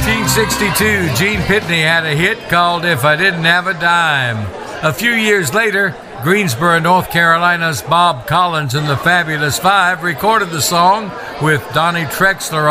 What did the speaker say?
1962, Gene Pitney had a hit called If I Didn't Have a Dime. A few years later, Greensboro, North Carolina's Bob Collins and the Fabulous Five recorded the song with Donnie Trexler